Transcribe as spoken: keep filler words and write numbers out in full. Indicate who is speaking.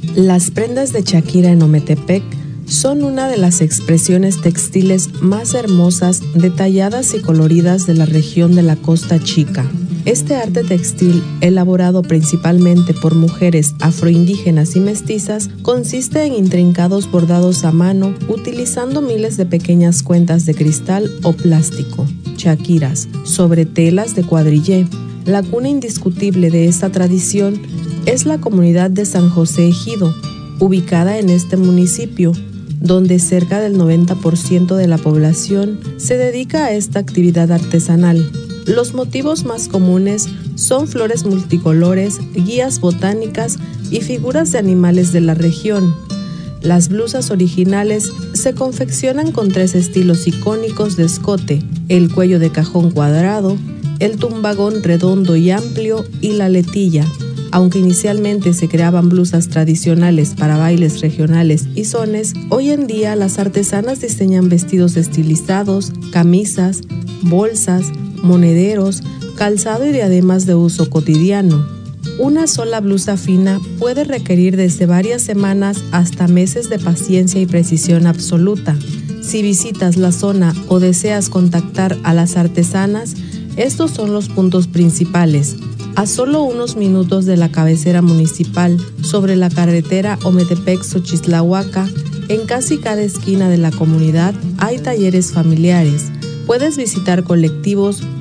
Speaker 1: Las prendas de Shakira en Ometepec son una de las expresiones textiles más hermosas, detalladas y coloridas de la región de la Costa Chica. Este arte textil, elaborado principalmente por mujeres afroindígenas y mestizas, consiste en intrincados bordados a mano utilizando miles de pequeñas cuentas de cristal o plástico, chaquiras, sobre telas de cuadrillé. La cuna indiscutible de esta tradición es la comunidad de San José Ejido, ubicada en este municipio, donde cerca del noventa por ciento de la población se dedica a esta actividad artesanal. Los motivos más comunes son flores multicolores, guías botánicas y figuras de animales de la región. Las blusas originales se confeccionan con tres estilos icónicos de escote: el cuello de cajón cuadrado, el tumbagón redondo y amplio y la letilla. Aunque inicialmente se creaban blusas tradicionales para bailes regionales y sones, hoy en día las artesanas diseñan vestidos estilizados, camisas, bolsas, monederos, calzado y diademas de uso cotidiano. Una sola blusa fina puede requerir desde varias semanas hasta meses de paciencia y precisión absoluta. Si visitas la zona o deseas contactar a las artesanas, estos son los puntos principales. A solo unos minutos de la cabecera municipal, sobre la carretera Ometepec-Xochislahuaca, en casi cada esquina de la comunidad hay talleres familiares. Puedes visitar colectivos